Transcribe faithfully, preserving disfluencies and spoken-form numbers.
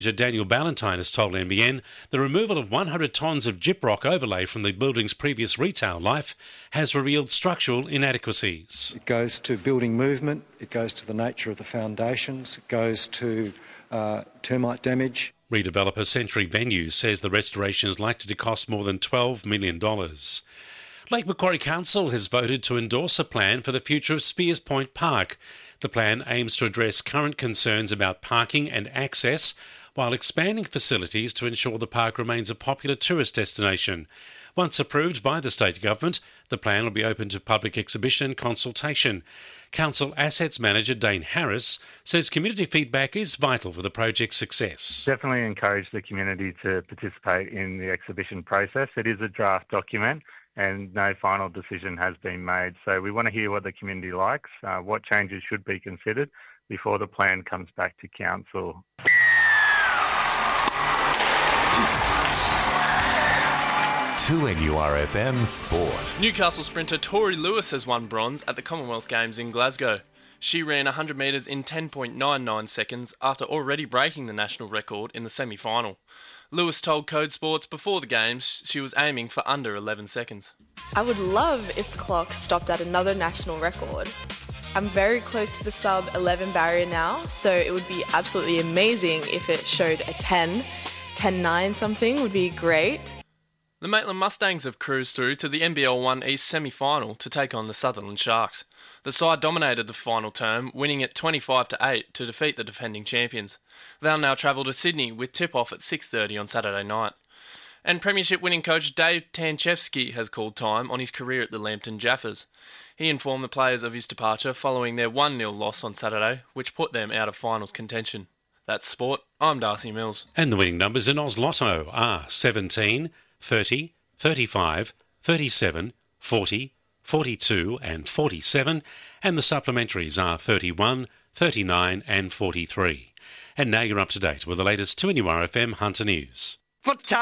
Daniel Ballantyne has told N B N the removal of one hundred tonnes of gyprock overlay from the building's previous retail life has revealed structural inadequacies. It goes to building movement, it goes to the nature of the foundations, it goes to uh, termite damage. Redeveloper Century Venues says the restoration is likely to cost more than twelve million dollars. Lake Macquarie Council has voted to endorse a plan for the future of Spears Point Park. The plan aims to address current concerns about parking and access while expanding facilities to ensure the park remains a popular tourist destination. Once approved by the state government, the plan will be open to public exhibition and consultation. Council Assets Manager Dane Harris says community feedback is vital for the project's success. Definitely encourage the community to participate in the exhibition process. It is a draft document and no final decision has been made. So we want to hear what the community likes, uh, what changes should be considered before the plan comes back to council. two N U R F M Sport. Newcastle sprinter Tori Lewis has won bronze at the Commonwealth Games in Glasgow. She ran one hundred metres in ten point nine nine seconds after already breaking the national record in the semi-final. Lewis told Code Sports before the Games she was aiming for under eleven seconds. I would love if the clock stopped at another national record. I'm very close to the sub eleven barrier now, so it would be absolutely amazing if it showed a ten. ten nine something would be great. The Maitland Mustangs have cruised through to the N B L one East semi-final to take on the Sutherland Sharks. The side dominated the final term, winning it twenty-five to eight to defeat the defending champions. They'll now travel to Sydney with tip-off at six thirty on Saturday night. And Premiership-winning coach Dave Tanchevsky has called time on his career at the Lambton Jaffers. He informed the players of his departure following their one nil loss on Saturday, which put them out of finals contention. That's sport. I'm Darcy Mills. And the winning numbers in Oz Lotto are seventeen, thirty, thirty-five, thirty-seven, forty, forty-two and forty-seven, and the supplementaries are thirty-one, thirty-nine and forty-three. And now you're up to date with the latest two N U R F M Hunter News.